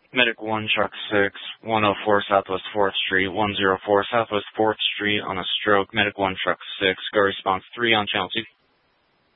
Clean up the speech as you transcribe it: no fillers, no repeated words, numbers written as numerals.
Medic 1, Truck 6, 104 Southwest 4th Street, 104 Southwest 4th Street on a stroke. Medic 1, Truck 6, go response 3 on Channel 2.